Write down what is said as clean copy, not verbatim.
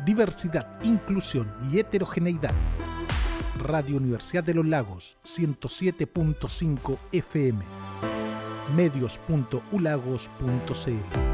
diversidad, inclusión y heterogeneidad. Radio Universidad de los Lagos, 107.5 FM. Medios.ulagos.cl